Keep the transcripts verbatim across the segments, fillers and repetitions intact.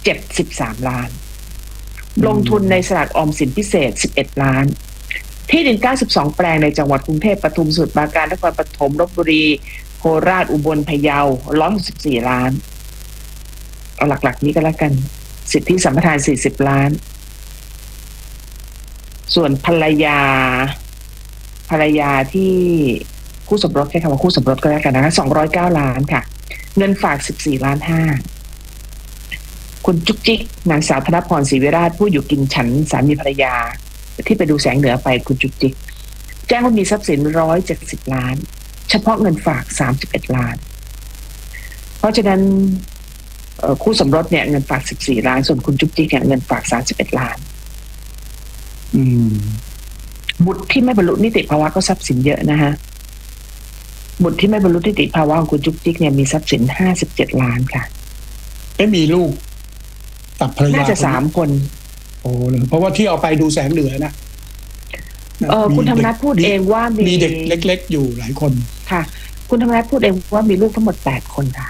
เจ็ดสิบสามล้านลงทุนในสลากออมสินพิเศษสิบเอ็ดล้านที่ดินเก้าสิบสองแปลงในจังหวัดกรุงเทพปทุมสมุทรปราการนครปฐมลพบุรีโคราชอุบลพะเยาหนึ่งร้อยหกสิบสี่ล้านเอาหลักๆนี้ก็แล้วกันสิทธิสัมปทานสี่สิบล้านส่วนภรรยาภรรยาที่คู่สมรสแค่คำว่าคู่สมรสก็แล้วกันนะคะสองร้อยเก้าล้านค่ะเงินฝากสิบสี่ล้านห้าคุณจุกจิกนางสาวธนพรศรีวิราชผู้อยู่กินฉันสามีภรรยาที่ไปดูแสงเหนือไปคุณจุกจิกแจ้งว่ามีทรัพย์สินหนึ่งร้อยเจ็ดสิบล้านเฉพาะเงินฝากสามสิบเอ็ดล้านเพราะฉะนั้นคู่สมรสเนี่ยเงินฝากสิบสี่ล้านส่วนคุณจุกจิกเนี่ยเงินฝากสามสิบเอ็ดล้านอืมบุตรที่ไม่บรรลุนิติภาวะก็ทรัพย์สินเยอะนะฮะบุตรที่ไม่บรรลุนิติภาวะของคุณจุกจิกเนี่ยมีทรัพย์สินห้าสิบเจ็ดล้านค่ะไม่มีลูกกับภรรยาน่าจะสามคนโอ้เพราะว่าที่เอาไปดูแสงเหนือนะเออคุณธรรมนัสพูดเองว่ามีเด็กเล็กๆอยู่หลายคนค่ะคุณธรรมนัสพูดเองว่ามีลูกทั้งหมดแปดคนค่ะ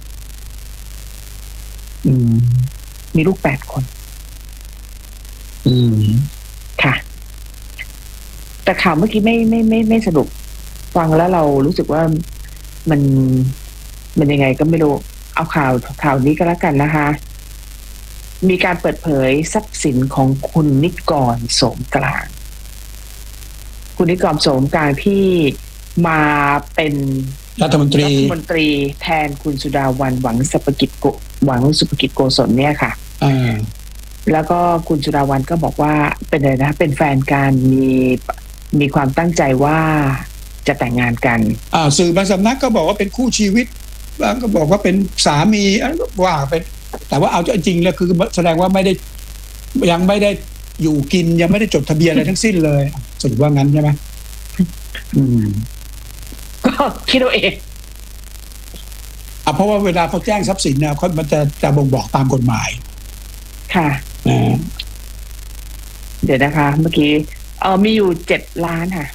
อืมมีลูกแปดคนอืมค่ะแต่ข่าวเมื่อกี้ไม่ไม่ไม่ไม่สรุปฟังแล้วเรารู้สึกว่ามันมันยังไงก็ไม่รู้เอาข่าวข่าวนี้ก็แล้วกันนะคะมีการเปิดเผยทรัพย์สินของคุณนิกรโสมกลางคุณนิกรโสมกลางที่มาเป็นรัฐมนตรีรัฐมนตรีแทนคุณสุดาวันหวังสุภกิจโกหวังสุภกิจโกศลเนี่ยค่ะอ่าแล้วก็คุณสุดาวันก็บอกว่าเป็นอะไรนะเป็นแฟนกันมีมีความตั้งใจว่าจะแต่งงานกันอ่าสื่อบางสำนักก็บอกว่าเป็นคู่ชีวิตบางก็บอกว่าเป็นสามีว่าไปแต่ว่าเอาจริงๆแล้วคือแสดงว่าไม่ได้ยังไม่ได้อยู่กินยังไม่ได้จดทะเบียนอะไรทั้งสิ้นเลยสรุปว่างั้นใช่ไหมอืมก็คิดเอาเองอ่ะเพราะว่าเวลาเขาแจ้งทรัพย์สินเนี่ยเขามันจะจะบ่งบอกตามกฎหมายค่ะอ่าเดี๋ยวนะคะเมื่อกี้เออมีอยู่เจ็ดล้านค่ะ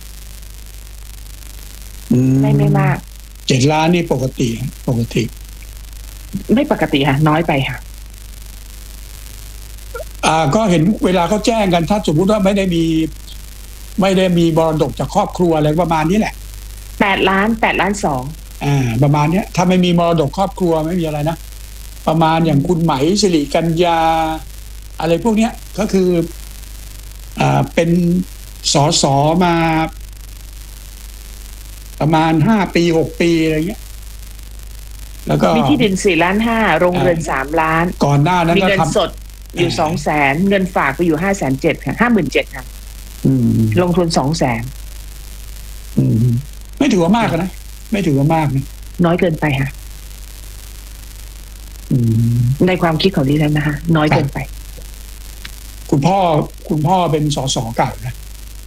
ไม่ไม่มากเจ็ดล้านนี่ปกติปกติไม่ปกติค่ะน้อยไปค่ะอ่าก็เห็นเวลาเขาแจ้งกันถ้าสมมติว่าไม่ได้มีไม่ได้มีมรดกจากครอบครัวอะไรประมาณนี้แหละแปดล้านแปดล้านสองอ่าประมาณนี้ถ้าไม่มีมรดกครอบครัวไม่มีอะไรนะประมาณอย่างคุณไหมสิริกัญญาอะไรพวกเนี้ยก็คืออ่าเป็นสสมาประมาณห้าปีหกปีอะไรเงี้ยแล้วก็มีที่ดินสี่ล้านห้าโรงเรือนสามล้านก่อนหน้านั้นมีเงินสดอยู่สองแสนเงินฝากไปอยู่ห้าแสนเจ็ดค่ะห้าหมื่นเจ็ดค่ะลงทุนสองแสนไม่ถือว่ามากนะไม่ถือว่ามากนะน้อยเกินไปค่ะในความคิดของดิฉันนะคะน้อยเกินไปคุณพ่อคุณพ่อเป็นสสเก่านะ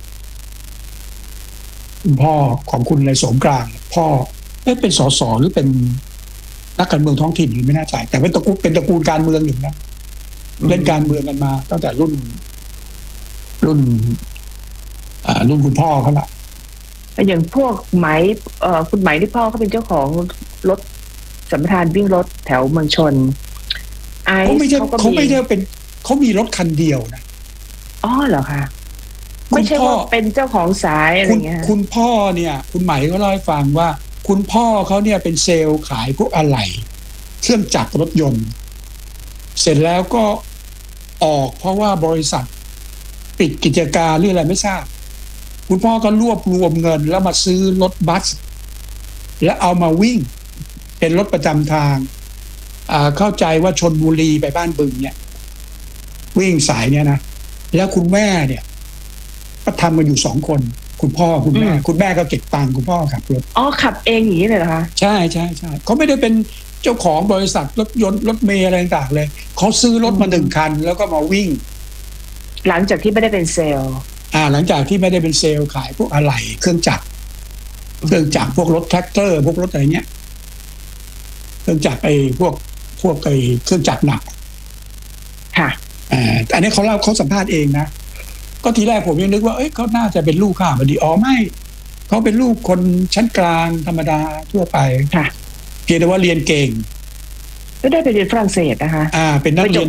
คุณพ่อของคุณในโสมกลางพ่อเป็นสสหรือเป็นนักการเมืองท้องถิ่นหรือไม่แน่ใจแต่เป็นตระกูลเป็นตระกูลการเมืองอยู่นะเล่นการเมืองกันมาตั้งแต่รุ่นรุ่นอ่ารุ่นคุณพ่อเขาละอย่างพวกไหมเอ่อคุณไหมที่พ่อเขาเป็นเจ้าของรถสัมปทานวิ่งรถแถวเมืองชนไอซ์เขาไม่ใช่เขาไม่ใช่เป็นเขามีรถคันเดียวนะอ๋อเหรอคะไม่ใช่ว่าเป็นเจ้าของสายอะไรเงี้ยคุณพ่อเนี่ยคุณไหมก็เล่าให้ฟังว่าคุณพ่อเขาเนี่ยเป็นเซลล์ขายพวกอะไหล่เครื่องจักรรถยนต์เสร็จแล้วก็ออกเพราะว่าบริษัทปิดกิจการหรืออะไรไม่ทราบคุณพ่อก็รวบรวมเงินแล้วมาซื้อรถบัสแล้วเอามาวิ่งเป็นรถประจำทางอ่าเข้าใจว่าชลบุรีไปบ้านบึงเนี่ยวิ่งสายเนี่ยนะแล้วคุณแม่เนี่ยก็ทำกันอยู่สองคนคุณพ่อคุณแม่คุณแม่ก็เก็บตังค์คุณพ่อขับรถอ๋อขับเองอย่างนี้เลยเหรอคะใช่ใช่ใช่เขาไม่ได้เป็นเจ้าของบริษัทรถยนต์รถเมล์อะไรต่างๆเลยเขาซื้อรถมาหนึ่งคันแล้วก็มาวิ่งหลังจากที่ไม่ได้เป็นเซลล์อ่าหลังจากที่ไม่ได้เป็นเซลล์ขายพวกอะไหล่เครื่องจักรเครื่องจักรพวกรถแทรกเตอร์พวกรถอะไรเงี้ยเครื่องจักรไอ้พวกพวกไอ้เครื่องจักรหนักค่ะอ่าอันนี้เขาเล่าเขาสัมภาษณ์เองนะก็ทีแรกผมยังนึกว่าเอ้ยเขาน่าจะเป็นลูกข้าพอดีอ๋อไม่เขาเป็นลูกคนชั้นกลางธรรมดาทั่วไปค่ะเพียงแต่ว่าเรียนเก่งก็ได้ไปเรียนฝรั่งเศสนะคะอ่าเป็นนักเรียน